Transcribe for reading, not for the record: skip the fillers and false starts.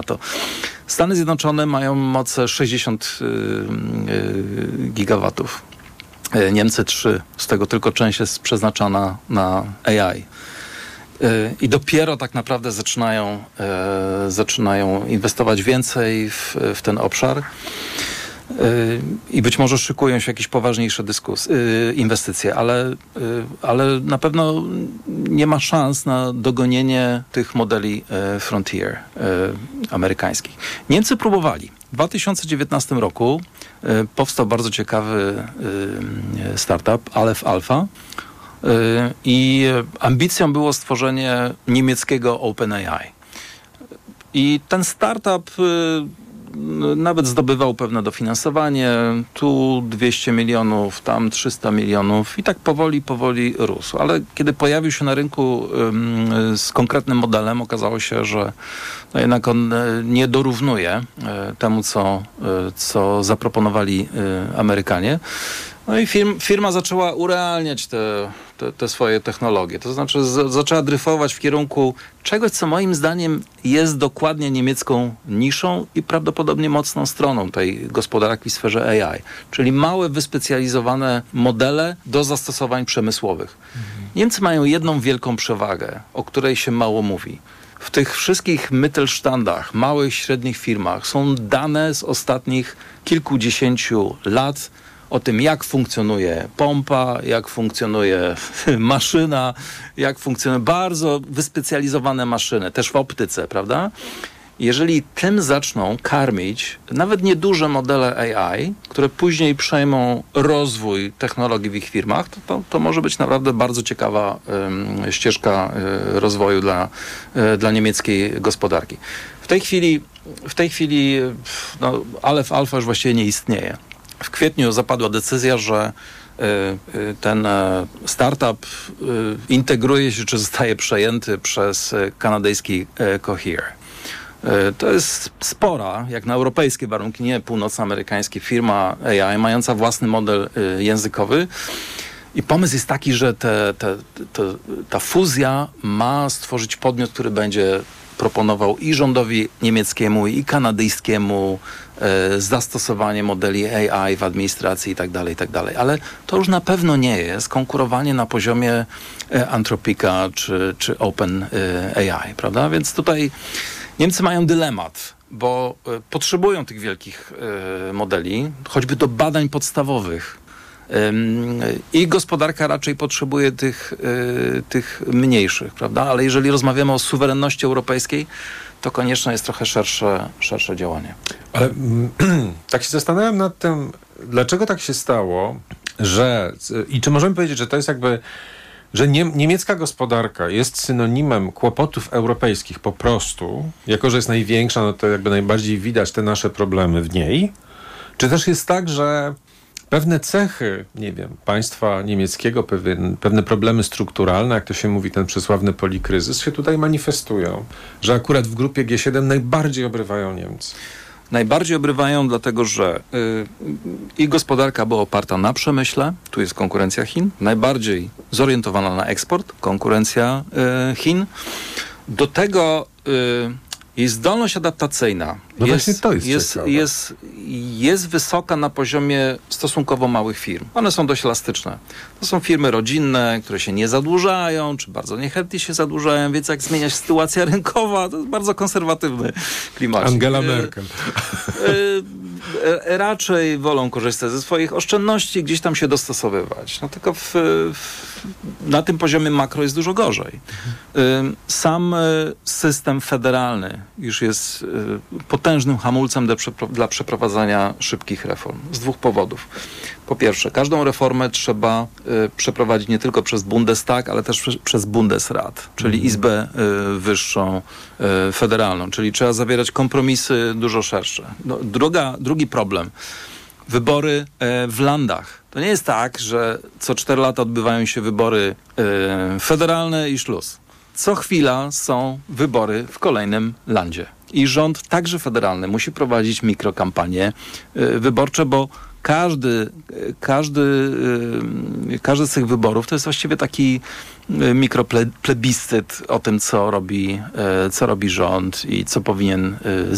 to. Stany Zjednoczone mają moce 60 gigawatów. Niemcy 3, z tego tylko część jest przeznaczona na AI. I dopiero tak naprawdę zaczynają inwestować więcej w ten obszar. I być może szykują się jakieś poważniejsze inwestycje, ale na pewno nie ma szans na dogonienie tych modeli Frontier amerykańskich. Niemcy próbowali. W 2019 roku powstał bardzo ciekawy startup, Aleph Alpha, i ambicją było stworzenie niemieckiego OpenAI. I ten startup nawet zdobywał pewne dofinansowanie, tu 200 milionów, tam 300 milionów i tak powoli rósł. Ale kiedy pojawił się na rynku z konkretnym modelem, okazało się, że jednak on nie dorównuje temu, co zaproponowali Amerykanie. No i firma zaczęła urealniać te swoje technologie. To znaczy zaczęła dryfować w kierunku czegoś, co moim zdaniem jest dokładnie niemiecką niszą i prawdopodobnie mocną stroną tej gospodarki w sferze AI. Czyli małe, wyspecjalizowane modele do zastosowań przemysłowych. Niemcy mają jedną wielką przewagę, o której się mało mówi. W tych wszystkich Mittelstandach, małych, średnich firmach są dane z ostatnich kilkudziesięciu lat o tym, jak funkcjonuje pompa, jak funkcjonuje maszyna, jak funkcjonują bardzo wyspecjalizowane maszyny, też w optyce, prawda? Jeżeli tym zaczną karmić nawet nieduże modele AI, które później przejmą rozwój technologii w ich firmach, to może być naprawdę bardzo ciekawa ścieżka rozwoju dla niemieckiej gospodarki. W tej chwili Aleph Alpha już właściwie nie istnieje. W kwietniu zapadła decyzja, że ten startup integruje się, czy zostaje przejęty przez kanadyjski Cohere. To jest spora, jak na europejskie warunki, nie północnoamerykańskie, firma AI mająca własny model językowy. I pomysł jest taki, że ta fuzja ma stworzyć podmiot, który będzie proponował i rządowi niemieckiemu, i kanadyjskiemu zastosowanie modeli AI w administracji i tak dalej. Ale to już na pewno nie jest konkurowanie na poziomie Anthropica czy OpenAI, prawda? Więc tutaj Niemcy mają dylemat, bo potrzebują tych wielkich modeli, choćby do badań podstawowych. I gospodarka raczej potrzebuje tych mniejszych, prawda? Ale jeżeli rozmawiamy o suwerenności europejskiej, to konieczne jest trochę szersze działanie. Ale tak się zastanawiam nad tym, dlaczego tak się stało, i czy możemy powiedzieć, że to jest jakby, że niemiecka gospodarka jest synonimem kłopotów europejskich po prostu, jako że jest największa, no to jakby najbardziej widać te nasze problemy w niej, czy też jest tak, że pewne cechy, nie wiem, państwa niemieckiego, pewne problemy strukturalne, jak to się mówi, ten przysławny polikryzys, się tutaj manifestują, że akurat w grupie G7 najbardziej obrywają Niemcy. Najbardziej obrywają, dlatego że ich gospodarka była oparta na przemyśle, tu jest konkurencja Chin, najbardziej zorientowana na eksport, konkurencja Chin. Do tego jej zdolność adaptacyjna jest wysoka na poziomie stosunkowo małych firm. One są dość elastyczne. To są firmy rodzinne, które się nie zadłużają, czy bardzo niechętnie się zadłużają, więc jak zmienia się sytuacja rynkowa, to jest bardzo konserwatywny klimat. Angela Merkel. Raczej wolą korzystać ze swoich oszczędności, gdzieś tam się dostosowywać. No tylko na tym poziomie makro jest dużo gorzej. Sam system federalny już jest potężnym hamulcem dla przeprowadzania szybkich reform. Z dwóch powodów. Po pierwsze, każdą reformę trzeba przeprowadzić nie tylko przez Bundestag, ale też przez Bundesrat, czyli Izbę Wyższą Federalną. Czyli trzeba zawierać kompromisy dużo szersze. No, drugi problem. Wybory w landach. To nie jest tak, że co 4 lata odbywają się wybory federalne i szluz. Co chwila są wybory w kolejnym landzie. I rząd, także federalny, musi prowadzić mikrokampanie wyborcze, bo każdy z tych wyborów to jest właściwie taki mikroplebiscyt o tym, co robi rząd i co powinien